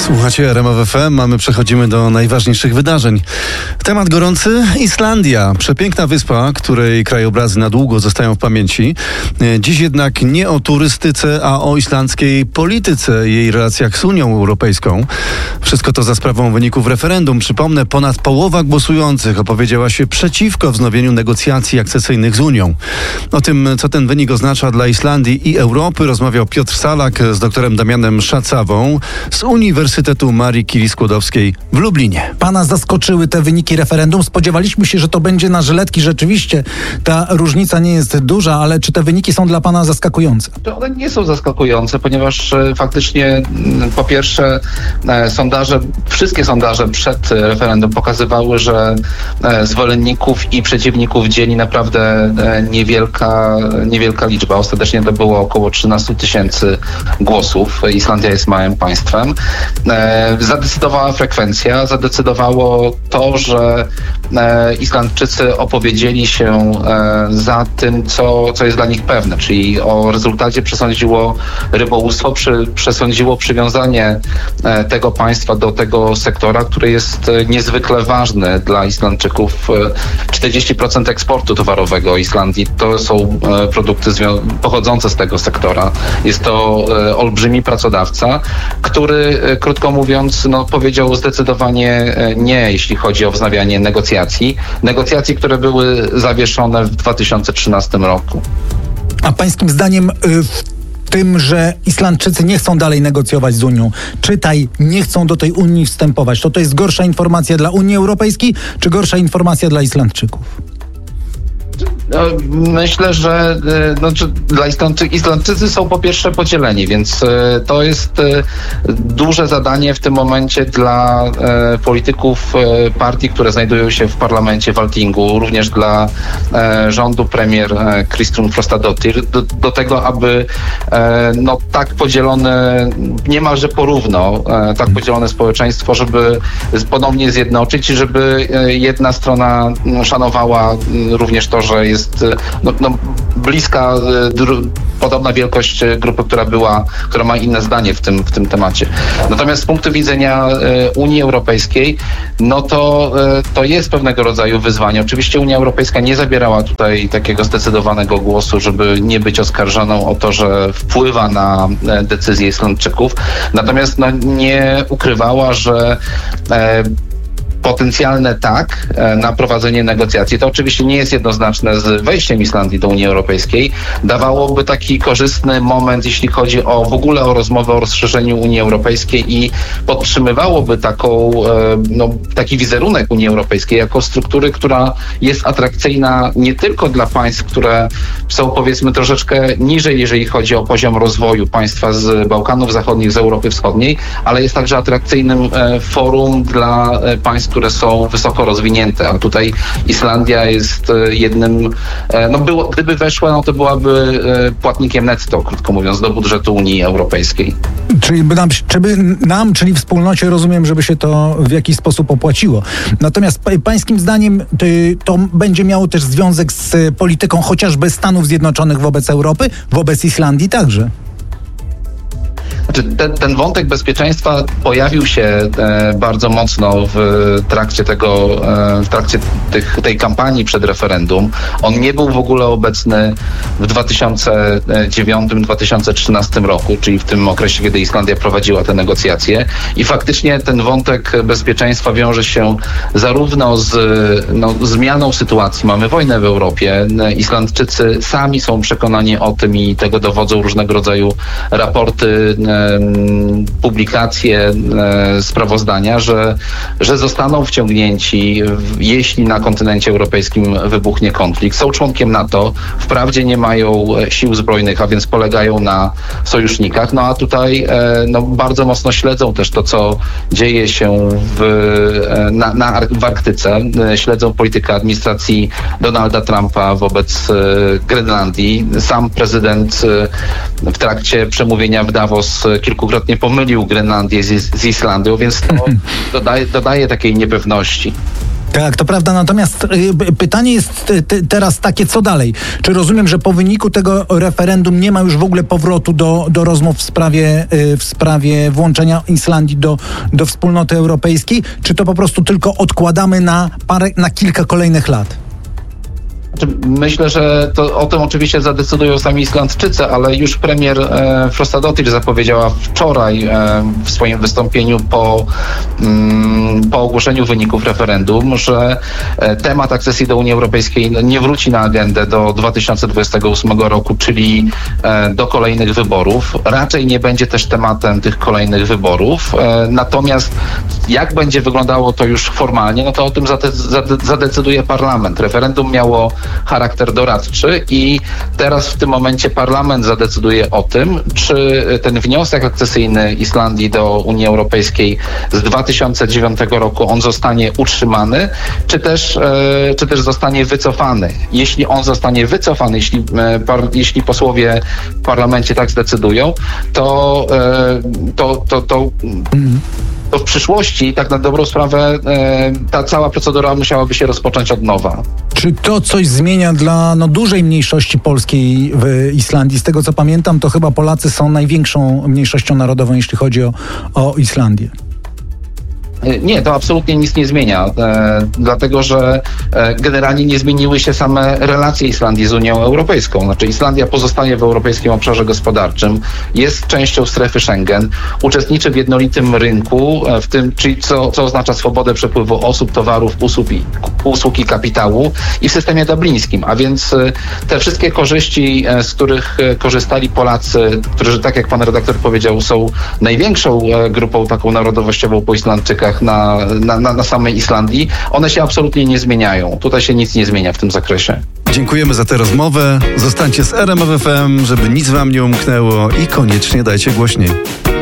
Słuchacie RMF FM, przechodzimy do najważniejszych wydarzeń. Temat gorący: Islandia. Przepiękna wyspa, której krajobrazy na długo zostają w pamięci. Dziś jednak nie o turystyce, a o islandzkiej polityce, jej relacjach z Unią Europejską. Wszystko to za sprawą wyników referendum. Przypomnę, ponad połowa głosujących opowiedziała się przeciwko wznowieniu negocjacji akcesyjnych z Unią. O tym, co ten wynik oznacza dla Islandii i Europy, rozmawiał Piotr Salak z doktorem Damianem Szacawą z Uniwersytetu Marii Curie-Skłodowskiej w Lublinie. Pana zaskoczyły te wyniki referendum? Spodziewaliśmy się, że to będzie na żyletki. Rzeczywiście ta różnica nie jest duża, ale czy te wyniki są dla pana zaskakujące? One nie są zaskakujące, ponieważ faktycznie po pierwsze wszystkie sondaże przed referendum pokazywały, że zwolenników i przeciwników dzieli naprawdę niewielka liczba. Ostatecznie to było około 13 000 głosów. Islandia jest małym państwem. Zadecydowała frekwencja, zadecydowało to, że Islandczycy opowiedzieli się za tym, co jest dla nich pewne, czyli o rezultacie przesądziło rybołówstwo, przesądziło przywiązanie tego państwa do tego sektora, który jest niezwykle ważny dla Islandczyków. 40% eksportu towarowego Islandii to są produkty pochodzące z tego sektora. Jest to olbrzymi pracodawca, który, krótko mówiąc, powiedział zdecydowanie nie, jeśli chodzi o wznawianie negocjacji. Negocjacji, które były zawieszone w 2013 roku. A pańskim zdaniem w tym, że Islandczycy nie chcą dalej negocjować z Unią, nie chcą do tej Unii wstępować, to jest gorsza informacja dla Unii Europejskiej, czy gorsza informacja dla Islandczyków? Myślę, że dla Islandczycy są po pierwsze podzieleni, więc to jest duże zadanie w tym momencie dla polityków partii, które znajdują się w parlamencie w Altingu, również dla rządu premier Kristrún Frostadóttir, do tego, aby tak podzielone, niemalże porówno, tak podzielone społeczeństwo, żeby ponownie zjednoczyć i żeby jedna strona szanowała również to, że jest bliska, podobna wielkość grupy, która ma inne zdanie w tym temacie. Natomiast z punktu widzenia Unii Europejskiej, to jest pewnego rodzaju wyzwanie. Oczywiście Unia Europejska nie zabierała tutaj takiego zdecydowanego głosu, żeby nie być oskarżoną o to, że wpływa na decyzje Islandczyków. Natomiast nie ukrywała, że potencjalne na prowadzenie negocjacji, to oczywiście nie jest jednoznaczne z wejściem Islandii do Unii Europejskiej, dawałoby taki korzystny moment, jeśli chodzi w ogóle o rozmowę o rozszerzeniu Unii Europejskiej i podtrzymywałoby taki wizerunek Unii Europejskiej jako struktury, która jest atrakcyjna nie tylko dla państw, które są, powiedzmy, troszeczkę niżej, jeżeli chodzi o poziom rozwoju, państwa z Bałkanów Zachodnich, z Europy Wschodniej, ale jest także atrakcyjnym forum dla państw, które są wysoko rozwinięte, a tutaj Islandia jest jednym, gdyby weszła, to byłaby płatnikiem netto, krótko mówiąc, do budżetu Unii Europejskiej. Czyli wspólnocie, rozumiem, żeby się to w jakiś sposób opłaciło. Natomiast pańskim zdaniem to będzie miało też związek z polityką chociażby Stanów Zjednoczonych wobec Europy, wobec Islandii także? Ten wątek bezpieczeństwa pojawił się bardzo mocno w trakcie tej kampanii przed referendum. On nie był w ogóle obecny w 2009-2013 roku, czyli w tym okresie, kiedy Islandia prowadziła te negocjacje. I faktycznie ten wątek bezpieczeństwa wiąże się zarówno z zmianą sytuacji. Mamy wojnę w Europie. Islandczycy sami są przekonani o tym i tego dowodzą różnego rodzaju raporty, publikacje, sprawozdania, że zostaną wciągnięci, jeśli na kontynencie europejskim wybuchnie konflikt. Są członkiem NATO, wprawdzie nie mają sił zbrojnych, a więc polegają na sojusznikach, a tutaj bardzo mocno śledzą też to, co dzieje się w Arktyce. Śledzą politykę administracji Donalda Trumpa wobec Grenlandii. Sam prezydent w trakcie przemówienia w Davos kilkukrotnie pomylił Grenlandię z Islandią, więc to dodaje takiej niepewności. Tak, to prawda, natomiast pytanie jest teraz takie, co dalej? Czy rozumiem, że po wyniku tego referendum nie ma już w ogóle powrotu do rozmów w sprawie włączenia Islandii do wspólnoty europejskiej? Czy to po prostu tylko odkładamy na kilka kolejnych lat? Myślę, że o tym oczywiście zadecydują sami Islandczycy, ale już premier Frostadóttir zapowiedziała wczoraj w swoim wystąpieniu po ogłoszeniu wyników referendum, że temat akcesji do Unii Europejskiej nie wróci na agendę do 2028 roku, czyli do kolejnych wyborów. Raczej nie będzie też tematem tych kolejnych wyborów. Natomiast jak będzie wyglądało to już formalnie, no to o tym zadecyduje parlament. Referendum miało charakter doradczy i teraz w tym momencie parlament zadecyduje o tym, czy ten wniosek akcesyjny Islandii do Unii Europejskiej z 2009 roku on zostanie utrzymany, czy też zostanie wycofany. Jeśli on zostanie wycofany, jeśli posłowie w parlamencie tak zdecydują, to w przyszłości, tak na dobrą sprawę, ta cała procedura musiałaby się rozpocząć od nowa. Czy to coś zmienia dla dużej mniejszości polskiej w Islandii? Z tego co pamiętam, to chyba Polacy są największą mniejszością narodową, jeśli chodzi o Islandię. Nie, to absolutnie nic nie zmienia, dlatego że generalnie nie zmieniły się same relacje Islandii z Unią Europejską. Znaczy Islandia pozostaje w Europejskim Obszarze Gospodarczym, jest częścią strefy Schengen, uczestniczy w jednolitym rynku, w tym, czyli co oznacza swobodę przepływu osób, towarów, usług i kapitału i w systemie dublińskim. A więc te wszystkie korzyści, z których korzystali Polacy, którzy, tak jak pan redaktor powiedział, są największą grupą taką narodowościową po Islandczykach na samej Islandii, one się absolutnie nie zmieniają. Tutaj się nic nie zmienia w tym zakresie. Dziękujemy za tę rozmowę. Zostańcie z RMF FM, żeby nic wam nie umknęło i koniecznie dajcie głośniej.